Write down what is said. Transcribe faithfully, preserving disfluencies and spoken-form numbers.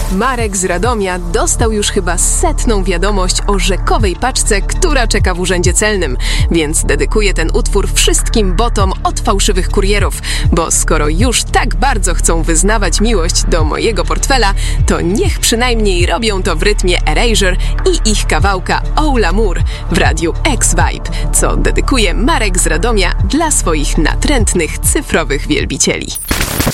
Marek z Radomia dostał już chyba setną wiadomość o rzekowej paczce, która czeka w urzędzie celnym, więc dedykuję ten utwór wszystkim botom od fałszywych kurierów, bo skoro już tak bardzo chcą wyznawać miłość do mojego portfela, to niech przynajmniej robią to w rytmie Erasure i ich kawałka Oh L'amour w radiu X-Vibe, co dedykuje Marek z Radomia dla swoich natrętnych cyfrowych wielbicieli.